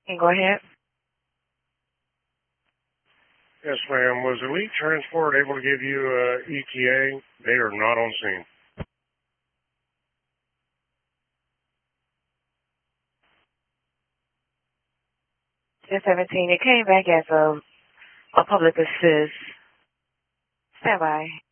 Go ahead. Yes, ma'am. Was Elite Transport able to give you ETA? They are not on scene. 1017. It came back as a public assist. Stand by.